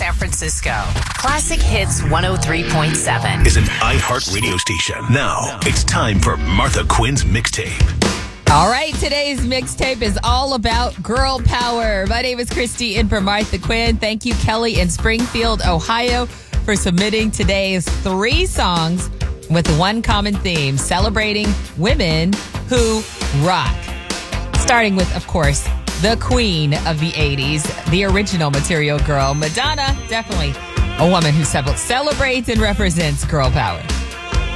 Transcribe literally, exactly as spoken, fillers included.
San Francisco. Classic Hits one oh three point seven is an iHeart radio station. Now it's time for Martha Quinn's mixtape. All right, today's mixtape is all about girl power. My name is Christy in for Martha Quinn. Thank you, Kelly in Springfield, Ohio, for submitting today's three songs with one common theme, celebrating women who rock. Starting with, of course, the queen of the eighties, the original Material Girl, Madonna. Definitely a woman who celebrates and represents girl power.